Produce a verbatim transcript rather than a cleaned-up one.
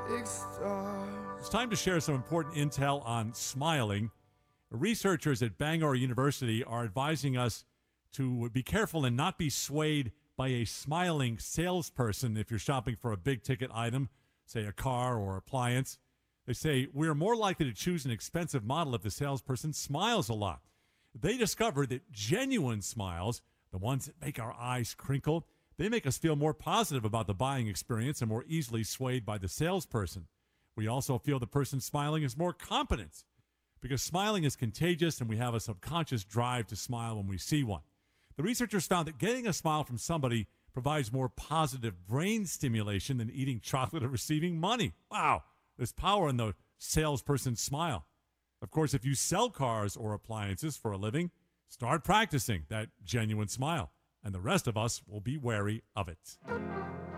big stars. It's time to share some important intel on smiling. Researchers at Bangor University are advising us to be careful and not be swayed by a smiling salesperson if you're shopping for a big ticket item, say a car or appliance. They say we're more likely to choose an expensive model if the salesperson smiles a lot. They discovered that genuine smiles, the ones that make our eyes crinkle, they make us feel more positive about the buying experience and more easily swayed by the salesperson. We also feel the person smiling is more competent because smiling is contagious and we have a subconscious drive to smile when we see one. The researchers found that getting a smile from somebody provides more positive brain stimulation than eating chocolate or receiving money. Wow, there's power in the salesperson's smile. Of course, if you sell cars or appliances for a living, start practicing that genuine smile, and the rest of us will be wary of it.